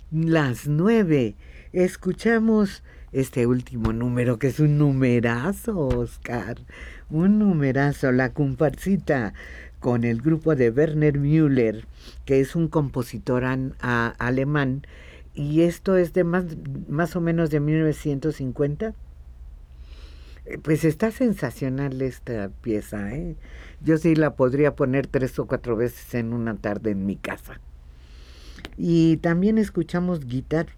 Las 9. Escuchamos este último número, que es un numerazo, Oscar. Un numerazo, la comparsita con el grupo de Werner Müller, que es un compositor alemán. Y esto es de más o menos de 1950. Pues está sensacional esta pieza, ¿eh? Yo sí la podría poner 3 o 4 veces en una tarde en mi casa. Y también escuchamos Guitar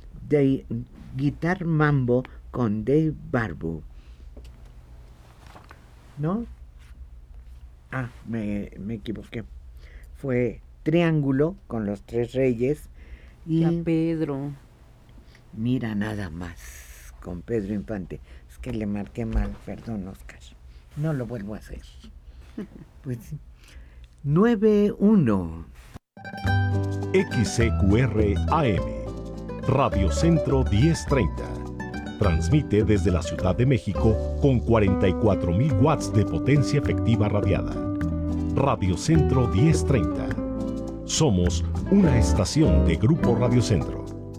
Mambo con Dave Barbu, ¿no? Me equivoqué. Fue Triángulo con los Tres Reyes y a Pedro. Mira nada más, con Pedro Infante. Es que le marqué mal, perdón, Oscar. No lo vuelvo a hacer. Pues 9-1. XCQR AM, Radio Centro 1030. Transmite desde la Ciudad de México con 44.000 watts de potencia efectiva radiada. Radio Centro 1030. Somos una estación de Grupo Radio Centro.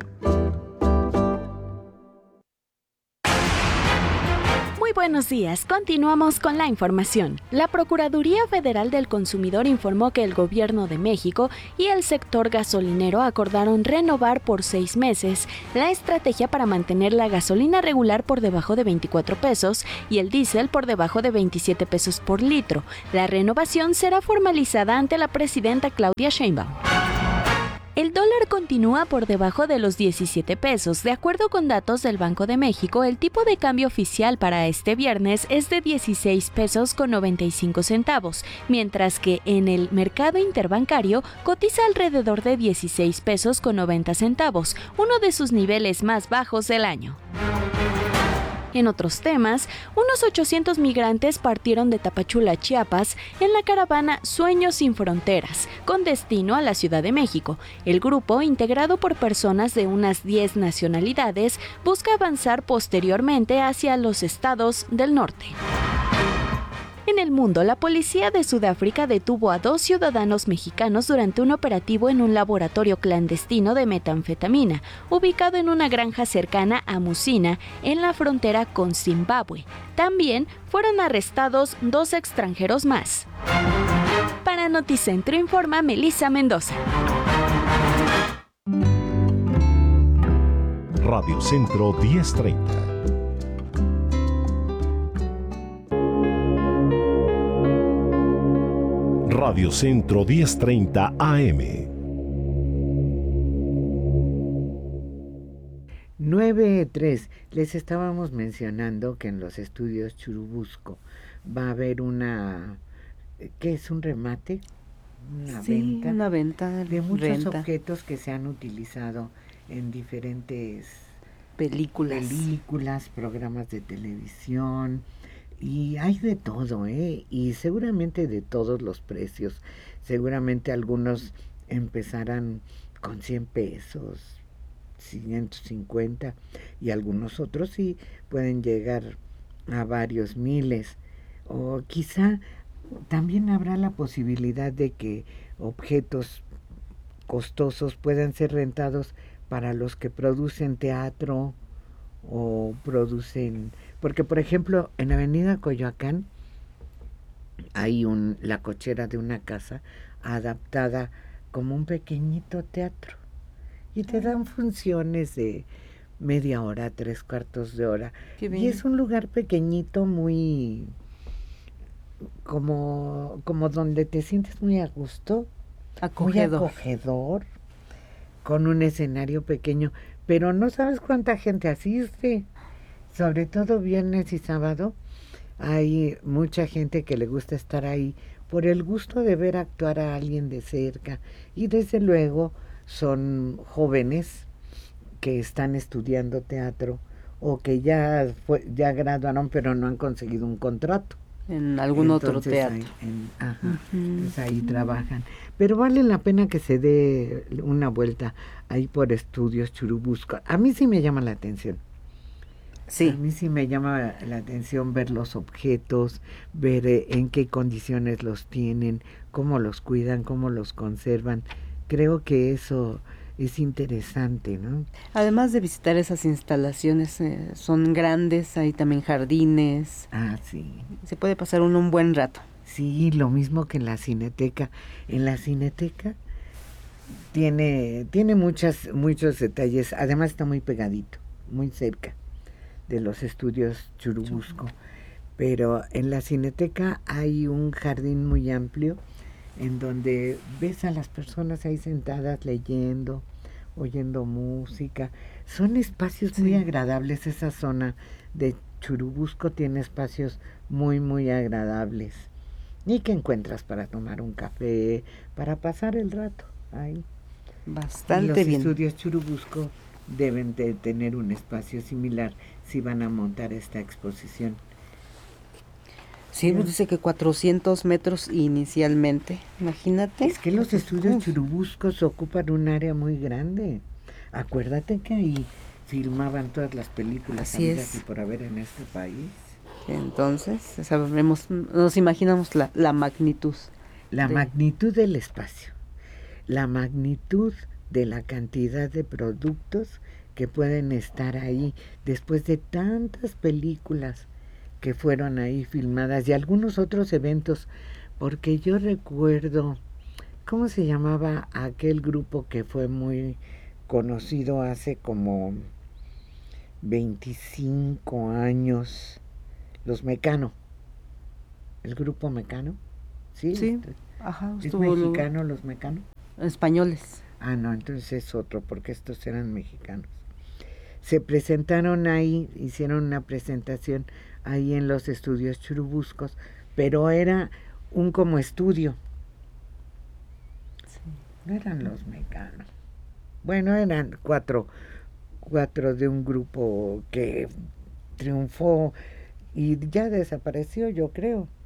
Buenos días, continuamos con la información. La Procuraduría Federal del Consumidor informó que el Gobierno de México y el sector gasolinero acordaron renovar por 6 meses la estrategia para mantener la gasolina regular por debajo de 24 pesos y el diésel por debajo de 27 pesos por litro. La renovación será formalizada ante la presidenta Claudia Sheinbaum. El dólar continúa por debajo de los 17 pesos. De acuerdo con datos del Banco de México, el tipo de cambio oficial para este viernes es de 16 pesos con 95 centavos, mientras que en el mercado interbancario cotiza alrededor de 16 pesos con 90 centavos, uno de sus niveles más bajos del año. En otros temas, unos 800 migrantes partieron de Tapachula, Chiapas, en la caravana Sueños sin Fronteras, con destino a la Ciudad de México. El grupo, integrado por personas de unas 10 nacionalidades, busca avanzar posteriormente hacia los estados del norte. En el mundo, la policía de Sudáfrica detuvo a 2 ciudadanos mexicanos durante un operativo en un laboratorio clandestino de metanfetamina, ubicado en una granja cercana a Musina, en la frontera con Zimbabue. También fueron arrestados 2 extranjeros más. Para Noticentro informa Melissa Mendoza. Radio Centro 1030. Radio Centro 1030 AM. 9-3. Les estábamos mencionando que en los estudios Churubusco va a haber una... ¿Qué es? ¿Un remate? Una venta de muchos objetos que se han utilizado en diferentes películas, programas de televisión. Y hay de todo, y seguramente de todos los precios. Seguramente algunos empezarán con 100 pesos, 150, y algunos otros sí pueden llegar a varios miles. O quizá también habrá la posibilidad de que objetos costosos puedan ser rentados para los que producen teatro o producen... Porque, por ejemplo, en Avenida Coyoacán hay la cochera de una casa adaptada como un pequeñito teatro. Y te dan funciones de media hora, 3/4 de hora. Y es un lugar pequeñito, muy... como donde te sientes muy a gusto. Muy acogedor. Con un escenario pequeño. Pero no sabes cuánta gente asiste. Sobre todo viernes y sábado, hay mucha gente que le gusta estar ahí por el gusto de ver actuar a alguien de cerca. Y desde luego son jóvenes que están estudiando teatro o que ya graduaron pero no han conseguido un contrato. En algún otro teatro. Entonces ahí trabajan. Pero vale la pena que se dé una vuelta ahí por estudios Churubusco. A mí sí me llama la atención. Sí. A mí sí me llama la atención ver los objetos, ver en qué condiciones los tienen, cómo los cuidan, cómo los conservan. Creo que eso es interesante, ¿no? Además de visitar esas instalaciones, son grandes, hay también jardines. Ah, sí. Se puede pasar uno un buen rato. Sí, lo mismo que en la Cineteca. En la Cineteca tiene muchos detalles. Además está muy pegadito, muy cerca de los estudios Churubusco. Pero en la Cineteca hay un jardín muy amplio en donde ves a las personas ahí sentadas leyendo, oyendo música. Son espacios muy agradables. Esa zona de Churubusco tiene espacios muy, muy agradables. ¿Y qué encuentras para tomar un café, para pasar el rato ahí? Bastante bien. Los estudios Churubusco deben de tener un espacio similar si van a montar esta exposición. Sí, pues dice que 400 metros inicialmente, imagínate. Es que los estudios Churubuscos ocupan un área muy grande. Acuérdate que ahí filmaban todas las películas habidas y por haber en este país. Entonces, sabremos, nos imaginamos la magnitud. La magnitud del espacio, la magnitud de la cantidad de productos que pueden estar ahí después de tantas películas que fueron ahí filmadas y algunos otros eventos, porque yo recuerdo, ¿cómo se llamaba aquel grupo que fue muy conocido hace como 25 años? Los Mecano, el grupo Mecano, ¿sí? Sí, ajá. ¿Es mexicano los Mecano? Españoles. Ah, no, entonces es otro, porque estos eran mexicanos. Se presentaron ahí, hicieron una presentación ahí en los estudios Churubuscos, pero era un como estudio. Sí. No eran los Mecanos. Bueno, eran cuatro de un grupo que triunfó y ya desapareció, yo creo.